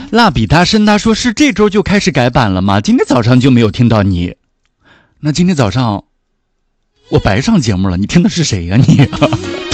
蜡笔大神他说是这周就开始改版了吗？今天早上就没有听到你。那今天早上我白上节目了，你听的是谁呀你？